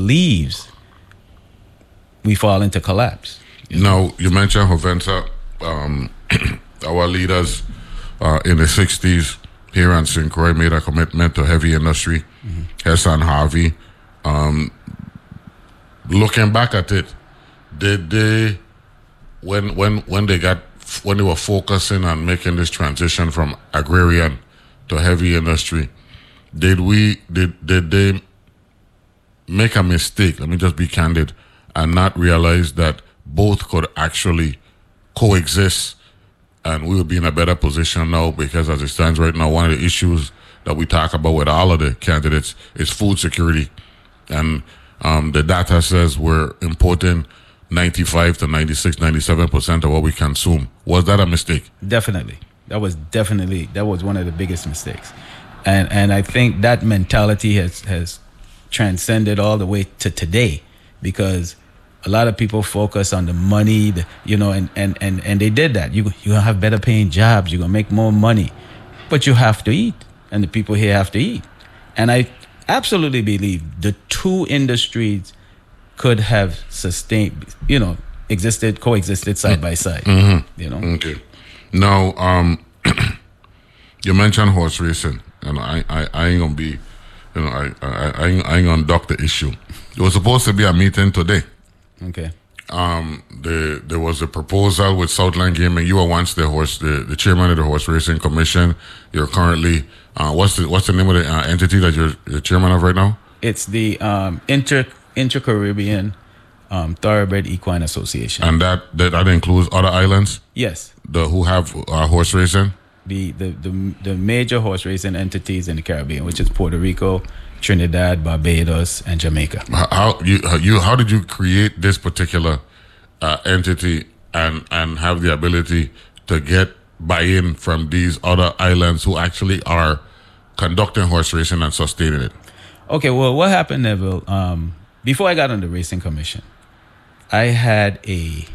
leaves, we fall into collapse. Now, you mentioned Hovensa, our leaders in the 60s here on St. Croix made a commitment to heavy industry. Hassan Harvey. Looking back at it, did they, when they were focusing on making this transition from agrarian to heavy industry, did they make a mistake? Let me just be candid, and not realize that both could actually coexist, and we would be in a better position now, because as it stands right now, one of the issues that we talk about with all of the candidates is food security. And the data says we're importing 95 to 96, 97% of what we consume. Was that a mistake? Definitely. That was one of the biggest mistakes. And I think that mentality has transcended all the way to today, because a lot of people focus on the money, and they did that. You're going to have better paying jobs. You're going to make more money. But you have to eat, and the people here have to eat. And I absolutely believe the two industries could have coexisted side by side. Okay. Now, you mentioned horse racing, and I ain't gonna be, I ain't gonna duck the issue. There was supposed to be a meeting today. Okay. There was a proposal with Southland Gaming. You were once the chairman of the Horse Racing Commission. You're currently what's the name of the entity that you're chairman of right now? It's the Inter-Caribbean Thoroughbred Equine Association. And that includes other islands? Yes. Who have horse racing? The major horse racing entities in the Caribbean, which is Puerto Rico, Trinidad, Barbados, and Jamaica. How did you create this particular entity and have the ability to get buy-in from these other islands who actually are conducting horse racing and sustaining it? Okay, well, what happened, Neville? Before I got on the Racing Commission, I had a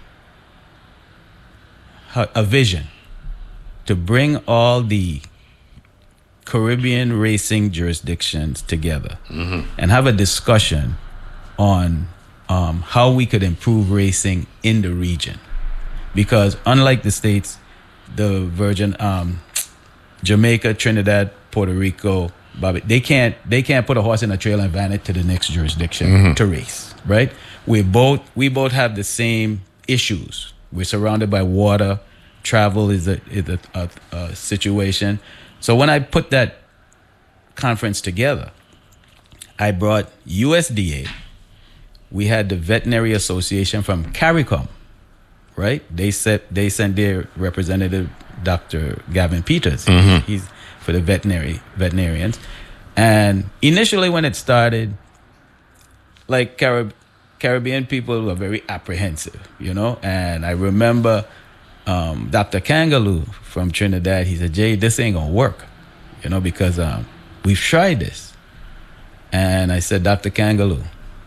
vision to bring all the Caribbean racing jurisdictions together and have a discussion on how we could improve racing in the region. Because unlike the States, the Virgin, Jamaica, Trinidad, Puerto Rico, they can't put a horse in a trailer and van it to the next jurisdiction to race, right? We both have the same issues. We're surrounded by water. Travel is a situation. So when I put that conference together, I brought USDA. We had the Veterinary Association from CARICOM, right? They sent their representative, Dr. Gavin Peters. He's for the veterinarians. And initially when it started, like Caribbean people were very apprehensive, And I remember Dr. Kangaloo from Trinidad, he said, "Jay, this ain't gonna work, because we've tried this." And I said, "Dr. Kangaloo,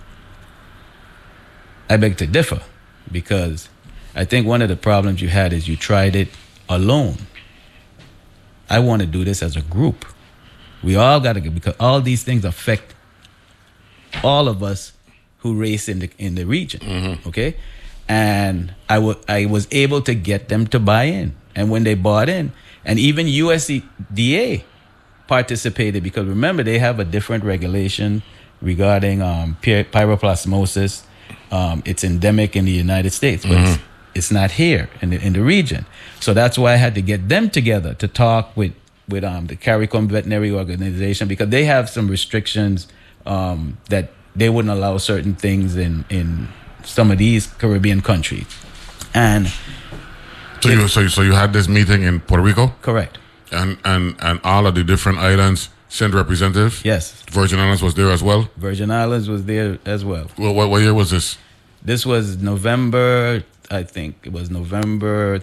I beg to differ, because I think one of the problems you had is you tried it alone. I want to do this as a group. We all got to get, because all these things affect all of us who race in the region, okay?" And I was able to get them to buy in. And when they bought in, and even USDA participated, because remember, they have a different regulation regarding pyroplasmosis. It's endemic in the United States, but it's not here in the region. So that's why I had to get them together to talk with the CARICOM Veterinary Organization, because they have some restrictions that they wouldn't allow certain things in some of these Caribbean countries. And so you had this meeting in Puerto Rico? Correct. And all of the different islands sent representatives? Yes. Virgin Islands was there as well? Virgin Islands was there as well. Well, what year was this? This was November, I think it was November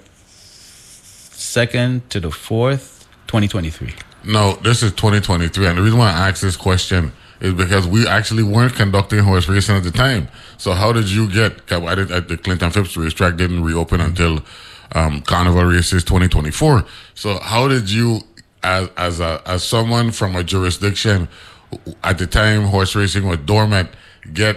2nd to the 4th, 2023. No, this is 2023. And the reason why I asked this question is because we actually weren't conducting horse racing at the time. So how did you get, at the Clinton Phipps racetrack didn't reopen until Carnival Races 2024. So how did you, as someone from a jurisdiction at the time horse racing was dormant, get